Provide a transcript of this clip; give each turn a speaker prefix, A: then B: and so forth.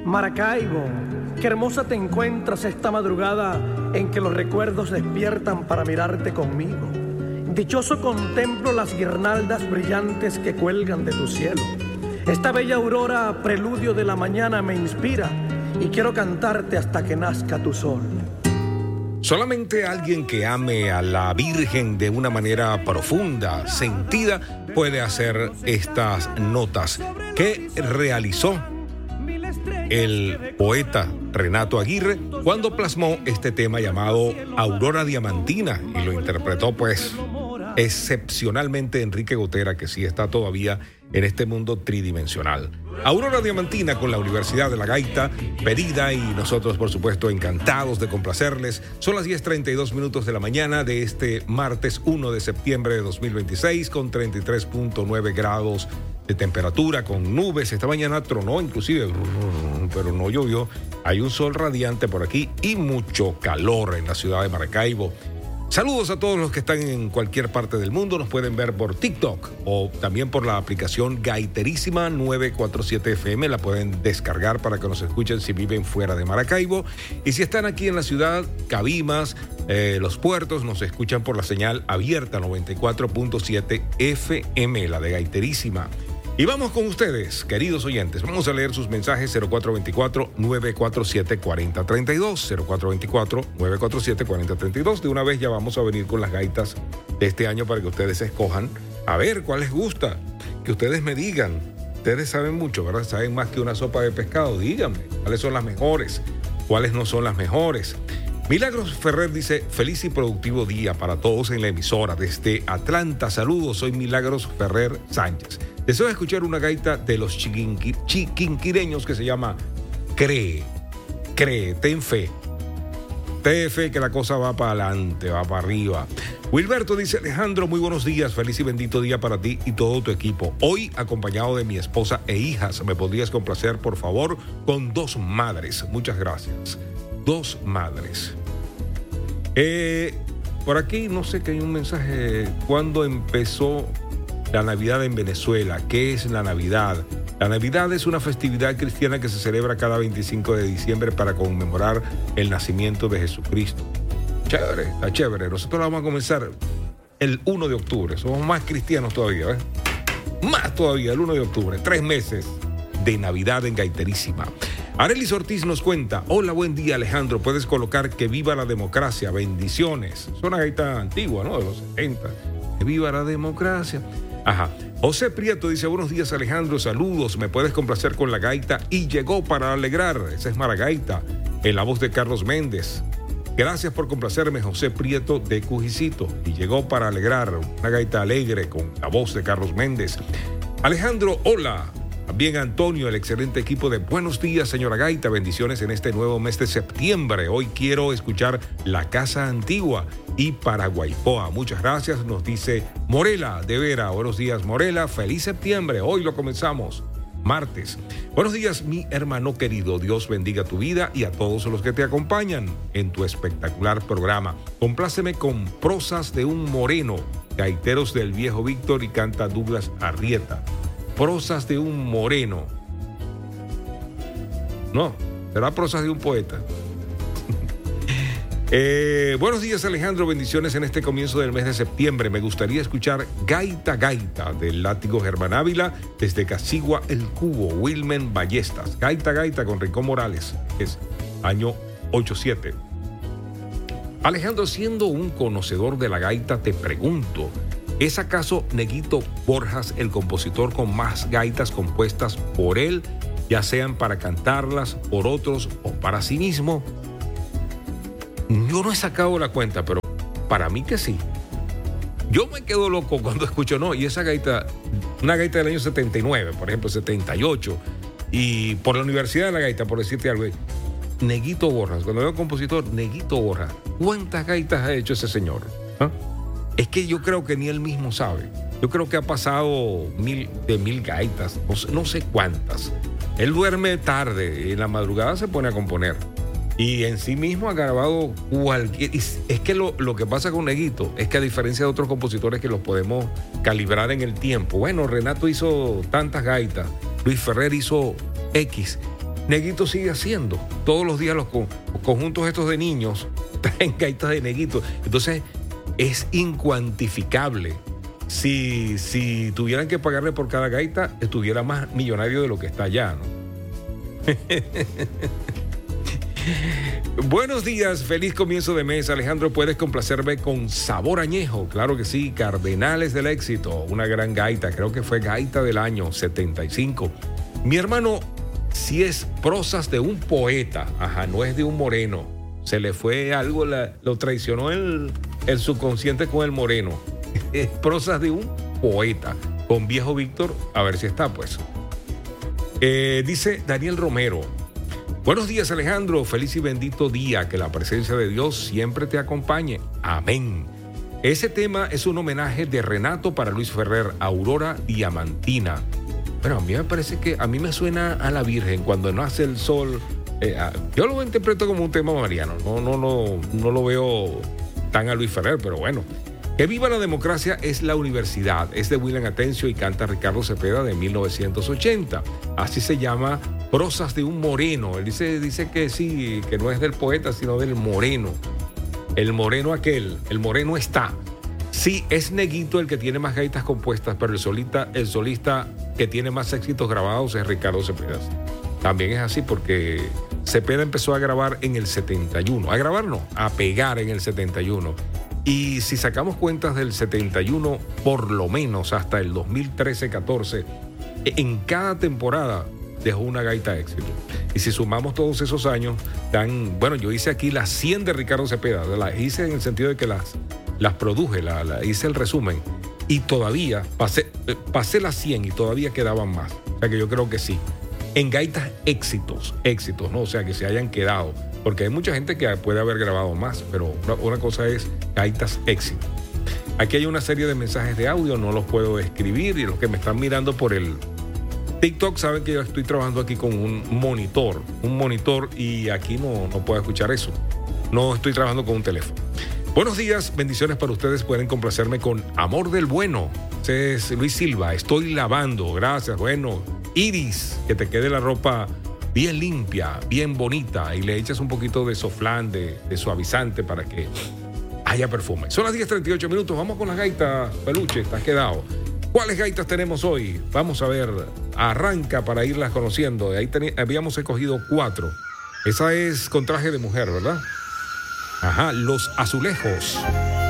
A: Maracaibo, qué hermosa te encuentras esta madrugada en que los recuerdos despiertan para mirarte conmigo. Dichoso contemplo las guirnaldas brillantes que cuelgan de tu cielo. Esta bella aurora, preludio de la mañana, me inspira y quiero cantarte hasta que nazca tu sol.
B: Solamente alguien que ame a la Virgen de una manera profunda, sentida, puede hacer estas notas que realizó el poeta Renato Aguirre cuando plasmó este tema llamado Aurora Diamantina, y lo interpretó pues excepcionalmente Enrique Gotera, que sí está todavía en este mundo tridimensional. Aurora Diamantina con la Universidad de la Gaita pedida, y nosotros por supuesto encantados de complacerles. Son las 10:32 de la mañana de este martes 1 de septiembre de 2026 con 33.9 grados de temperatura, con nubes. Esta mañana tronó inclusive, pero no llovió. Hay un sol radiante por aquí y mucho calor en la ciudad de Maracaibo. Saludos a todos los que están en cualquier parte del mundo. Nos pueden ver por TikTok o también por la aplicación Gaiterísima 947 FM. La pueden descargar para que nos escuchen si viven fuera de Maracaibo. Y si están aquí en la ciudad, Cabimas, Los Puertos, nos escuchan por la señal abierta 94.7 FM, la de Gaiterísima. Y vamos con ustedes, queridos oyentes. Vamos a leer sus mensajes 0424-947-4032. 0424-947-4032. De una vez ya vamos a venir con las gaitas de este año para que ustedes escojan a ver cuál les gusta. Que ustedes me digan. Ustedes saben mucho, ¿verdad? Saben más que una sopa de pescado. Díganme cuáles son las mejores, cuáles no son las mejores. Milagros Ferrer dice: feliz y productivo día para todos en la emisora desde Atlanta. Saludos, soy Milagros Ferrer Sánchez. Deseo escuchar una gaita de los chiquinquireños que se llama Cree, ten fe. Ten fe que la cosa va para adelante, va para arriba. Wilberto dice: Alejandro, muy buenos días, feliz y bendito día para ti y todo tu equipo. Hoy acompañado de mi esposa e hijas, ¿me podrías complacer por favor con Dos Madres? Muchas gracias. Dos Madres. Por aquí no sé que hay un mensaje. ¿Cuándo empezó la Navidad en Venezuela? ¿Qué es la Navidad? La Navidad es una festividad cristiana que se celebra cada 25 de diciembre para conmemorar el nacimiento de Jesucristo. Chévere, está chévere. Nosotros vamos a comenzar el 1 de octubre. Somos más cristianos todavía, ¿ves? Más todavía, el 1 de octubre. 3 meses de Navidad en Gaiterísima. Arelis Ortiz nos cuenta: hola, buen día, Alejandro. Puedes colocar que viva la democracia. Bendiciones. Es una gaita antigua, ¿no? De los 70. Que viva la democracia. Ajá. José Prieto dice: buenos días, Alejandro, saludos, me puedes complacer con la gaita Y llegó para alegrar. Esa es Maragaita, en la voz de Carlos Méndez. Gracias por complacerme, José Prieto de Cujicito. Y llegó para alegrar, una gaita alegre con la voz de Carlos Méndez. Alejandro, hola. También Antonio, el excelente equipo de buenos días, señora Gaita, bendiciones en este nuevo mes de septiembre. Hoy quiero escuchar La Casa Antigua y Paraguaypoa. Muchas gracias, nos dice Morela de Vera. Buenos días, Morela, feliz septiembre, hoy lo comenzamos, martes. Buenos días, mi hermano querido, Dios bendiga tu vida y a todos los que te acompañan en tu espectacular programa. Compláceme con Prosas de un Moreno, gaiteros del Viejo Víctor, y canta Douglas Arrieta. Prosas de un moreno. No, será prosas de un poeta. Buenos días, Alejandro, bendiciones en este comienzo del mes de septiembre. Me gustaría escuchar Gaita Gaita del Látigo Germán Ávila desde Casigua El Cubo, Wilmen Ballestas. Gaita Gaita con Rincón Morales, es año 87. Alejandro, siendo un conocedor de la gaita, te pregunto: ¿es acaso Neguito Borjas el compositor con más gaitas compuestas por él, ya sean para cantarlas por otros o para sí mismo? Yo no he sacado la cuenta, pero para mí que sí. Yo me quedo loco cuando escucho, no, y esa gaita, una gaita del año 79, por ejemplo, 78, y por la Universidad de la Gaita, por decirte algo, Neguito Borjas, cuando veo compositor, Neguito Borjas, ¿cuántas gaitas ha hecho ese señor? ¿Ah? Es que yo creo que ni él mismo sabe. Yo creo que ha pasado de mil gaitas, no sé cuántas. Él duerme tarde y en la madrugada se pone a componer. Y en sí mismo ha grabado cualquier... Es que lo que pasa con Neguito es que, a diferencia de otros compositores que los podemos calibrar en el tiempo, bueno, Renato hizo tantas gaitas, Luis Ferrer hizo X, Neguito sigue haciendo. Todos los días los conjuntos estos de niños traen gaitas de Neguito. Entonces, es incuantificable. Si tuvieran que pagarle por cada gaita, estuviera más millonario de lo que está ya, ¿no? Buenos días, feliz comienzo de mes. Alejandro, ¿puedes complacerme con Sabor Añejo? Claro que sí, Cardenales del Éxito, una gran gaita, creo que fue gaita del año 75. Mi hermano, si es prosas de un poeta, no es de un moreno, se le fue algo, lo traicionó el subconsciente con el moreno. Es prosas de un poeta, con Viejo Víctor, a ver si está pues. Dice Daniel Romero: buenos días, Alejandro, feliz y bendito día, que la presencia de Dios siempre te acompañe, amén. Ese tema es un homenaje de Renato para Luis Ferrer, Aurora Diamantina. Bueno, a mí me parece que a mí me suena a la Virgen cuando nace el sol. Yo lo interpreto como un tema mariano, no lo veo tan a Luis Ferrer, pero bueno. Que viva la democracia es la universidad, es de William Atencio y canta Ricardo Cepeda de 1980. Así se llama Prosas de un Moreno. Él dice que sí, que no es del poeta, sino del moreno. El moreno aquel, el moreno está. Sí, es Neguito el que tiene más gaitas compuestas, pero el solista que tiene más éxitos grabados es Ricardo Cepeda. También es así porque Cepeda empezó a grabar en el 71. A grabar no, a pegar en el 71. Y si sacamos cuentas del 71, por lo menos hasta el 2013-14, en cada temporada dejó una gaita éxito. Y si sumamos todos esos años, bueno, yo hice aquí las 100 de Ricardo Cepeda. Las hice en el sentido de que las produje, hice el resumen. Y todavía pasé las 100 y todavía quedaban más. O sea que yo creo que sí. En gaitas éxitos, ¿no? O sea, que se hayan quedado. Porque hay mucha gente que puede haber grabado más, pero una cosa es gaitas éxito. Aquí hay una serie de mensajes de audio, no los puedo escribir, y los que me están mirando por el TikTok saben que yo estoy trabajando aquí con un monitor, y aquí no puedo escuchar eso. No estoy trabajando con un teléfono. Buenos días, bendiciones para ustedes. Pueden complacerme con Amor del Bueno. Ese es Luis Silva. Estoy lavando, gracias. Bueno, Iris, que te quede la ropa bien limpia, bien bonita, y le echas un poquito de soflán, de suavizante para que haya perfume. Son las 10:38 minutos. Vamos con las gaitas, Peluche, estás quedado. ¿Cuáles gaitas tenemos hoy? Vamos a ver. Arranca para irlas conociendo. Ahí habíamos escogido 4. Esa es con traje de mujer, ¿verdad? Los Azulejos.